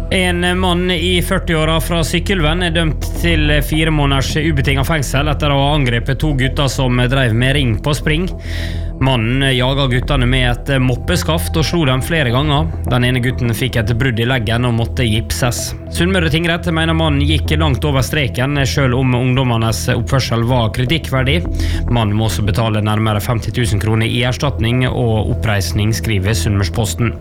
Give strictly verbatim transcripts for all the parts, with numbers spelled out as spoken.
En mann i førti-åra fra Sykkylven er dømt til fire måneders ubetinget fengsel etter å ha angrepet to gutter som drev med ring på spring. Mannen jaget guttene med et moppeskaft og slo dem flere ganger. Den ene gutten fikk et brudd i leggen og måtte gipses. Sunnmøre tingrett mener mannen gikk langt over streken, selv om ungdommenes oppførsel var kritikkverdig. Mannen må også betale nærmere femti tusen kroner i erstatning og oppreisning, skriver Sunnmørsposten.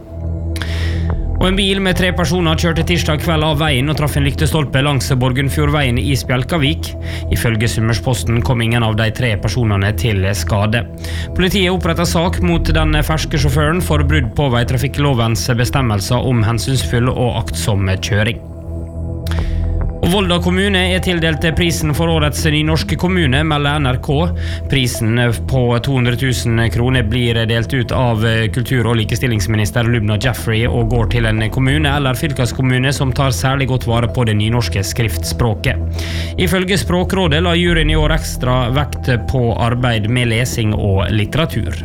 Og en bil med tre personer kjørte tirsdag kveld av veien og traff en lyktestolpe langs Borgundfjordveien i Spjelkavik. Ifølge Sunnmørsposten kom ingen av de tre personene til skade. Politiet opprettet sak mot den ferske sjåføren for brudd på veitrafikklovens bestemmelser om hensynsfull og aktsom kjøring. Og Volda kommune er tildelt prisen for årets nynorske kommune, melder N R K. Prisen på to hundre tusen kroner blir delt ut av kultur- og likestillingsminister Lubna Jeffrey og går til en kommune eller fylkeskommune som tar særlig godt vare på det nynorske skriftspråket. Ifølge Språkrådet la juryen i år ekstra vekt på arbeid med lesing og litteratur.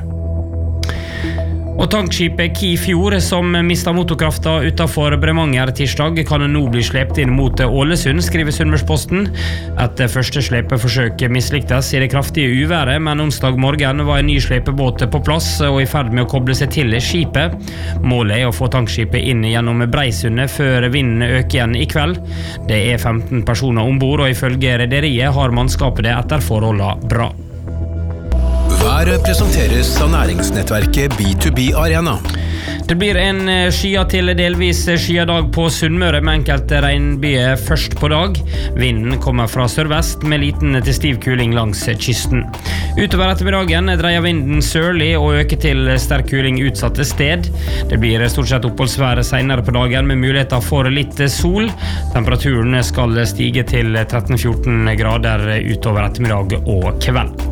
Og tankskipet Kifjord, som mistet motorkrafta utenfor Bremanger tirsdag, kan nå bli slept inn mot Ålesund, skriver Sunnmørsposten. Et første slepeforsøk mislyktes i det kraftige uværet, men onsdag morgen var en ny slepebåt på plass og i ferd med å koble seg til skipet. Målet er å få tankskipet inn gjennom Breisundet før vinden øker igjen i kveld. Det er femten personer ombord, og ifølge rederiet har mannskapet det etter forholdene bra. Været presenteres av næringsnettverket B to B Arena. Det blir en skya til delvis skya dag på Sunnmøre med enkelte regnbyger først på dag. Vinden kommer fra sørvest med liten til stiv kuling langs kysten. Utover ettermiddagen dreier vinden sørlig og øker til sterk kuling utsatte sted. Det blir stort sett oppholdsvær senere på dagen med muligheter for litt sol. Temperaturen skal stige til tretten til fjorten grader utover ettermiddag og kveld.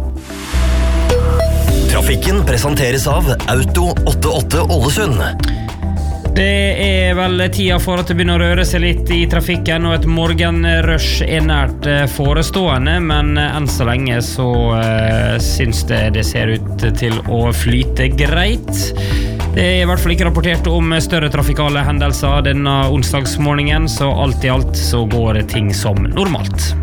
Trafikken presenteres av Auto åttiåtte Ålesund. Det er vel tida for at det begynner å røre seg litt i trafikken, og et morgenrush er nært forestående, men enn så lenge så uh, synes det det ser ut til å flyte greit. Det er i hvert fall ikke rapportert om større trafikale hendelser denne onsdagsmorgenen, så alt i alt så går ting som normalt.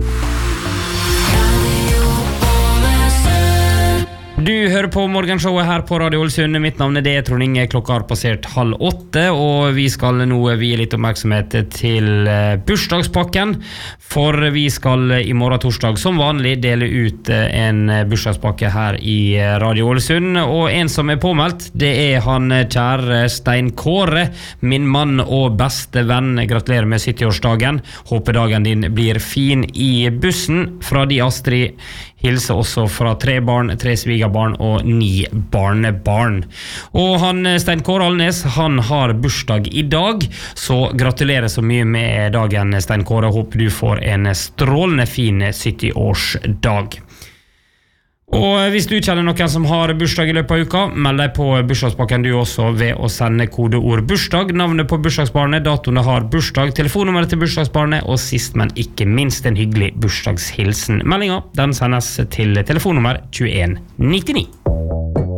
Du hører på morgenshowet her på Radio Ålesund. Mitt navn er det, Trond Inge. Klokka har passert halv åtte, og vi skal nå vie litt oppmerksomhet til bursdagspakken, for vi skal i morgen torsdag som vanlig dele ut en bursdagspakke her i Radio Ålesund, og en som er påmeldt, det er han kjære Stein Kåre, min mann og beste venn. Gratulerer med sytti-årsdagen. Håper dagen din blir fin i bussen. Fra de Astrid hilser også fra tre barn, tre svigerbarn og ni barnebarn. Og han Stein Kåre Alnes, han har bursdag i dag, så gratulerer så mye med dagen, Stein Kåre. Håper du får en strålende fin sytti-årsdag. Og hvis du kjenner noen som har bursdag i løpet av uka, meld deg på bursdagspakken du også ved å sende kodeord bursdag, navnet på bursdagsbarnet, datoen det har bursdag, telefonnummeret til bursdagsbarnet, og sist, men ikke minst en hyggelig bursdagshilsen. Meldingen, den sendes til telefonnummer tjueen nittini.